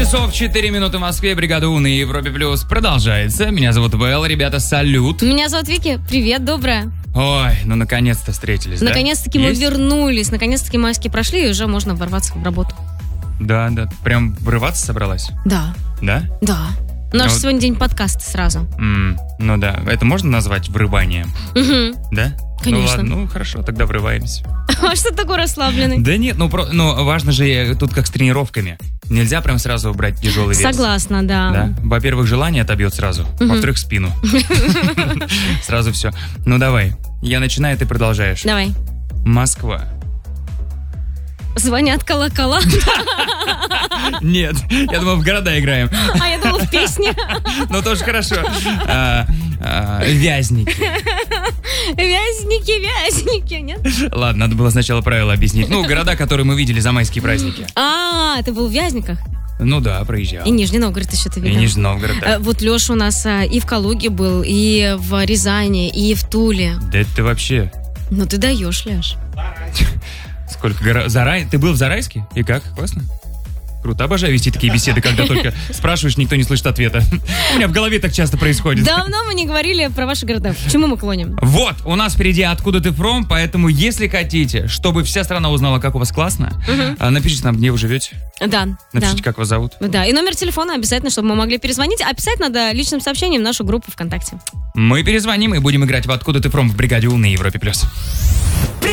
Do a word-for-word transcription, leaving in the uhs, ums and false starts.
часов четыре минуты в Москве. Бригада У на Европе Плюс продолжается. Меня зовут Вэл. Ребята, салют. Меня зовут Вики. Привет, доброе. Ой, ну наконец-то встретились, Наконец-таки да? мы Есть? вернулись. Наконец-таки майские прошли, и уже можно ворваться в работу. Да, да. Прям врываться собралась? Да. Да? Да. У нас Ну, же сегодня день подкаста сразу. М, ну да. Это можно назвать врыванием? Угу. Да? Конечно. Ну ладно, ну хорошо, тогда врываемся. А что такой расслабленный? Да нет, ну, про, ну важно же э, тут как с тренировками. Нельзя прям сразу брать тяжелый вес. Согласна, да. Да? Во-первых, желание отобьет сразу. Мгм. Во-вторых, спину. Сразу все. Ну давай. Я начинаю, ты продолжаешь. Давай. Москва. Звонят колокола. Нет, я думал, в города играем. А я думала, в песне. Ну тоже хорошо. А, а, Вязники. Вязники, вязники, нет? Ладно, надо было сначала правила объяснить. Ну, города, которые мы видели за майские праздники. А, ты был в Вязниках? Ну да, проезжал. И Нижний Новгород еще ты И видел. Нижний Новгород, да. Э, Вот Леша у нас а, и в Калуге был, и в Рязани, и в Туле. Да это ты вообще... Ну ты даешь, Леш. Сколько гора... Зарай... Ты был в Зарайске? И как? Классно? Круто. Обожаю вести такие беседы, когда только спрашиваешь, никто не слышит ответа. У меня в голове так часто происходит. Давно мы не говорили про ваши города. К чему мы клоним? Вот, у нас впереди «Откуда ты from?», поэтому если хотите, чтобы вся страна узнала, как у вас классно, а, напишите нам, где вы живете, Да, напишите, да. как вас зовут. Да, и номер телефона обязательно, чтобы мы могли перезвонить. А писать надо личным сообщением в нашу группу ВКонтакте. Мы перезвоним и будем играть в «Откуда ты from» в бригаде У на Европе+. плюс.